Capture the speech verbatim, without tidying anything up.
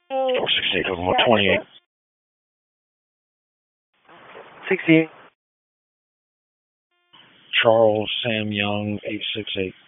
four sixty-eight, one twenty-eight. sixty-eight. Charles Sam Young, eight six eight.